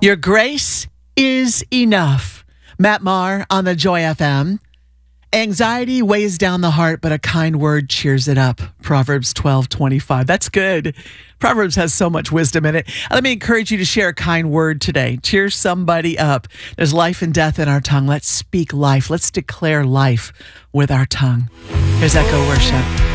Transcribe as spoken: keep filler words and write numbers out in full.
Your grace is enough. Matt Maher on the Joy F M. Anxiety weighs down the heart, but a kind word cheers it up. Proverbs twelve twenty-five. That's good. Proverbs has so much wisdom in it. Let me encourage you to share a kind word today. Cheer somebody up. There's life and death in our tongue. Let's speak life. Let's declare life with our tongue. Here's Echo Worship.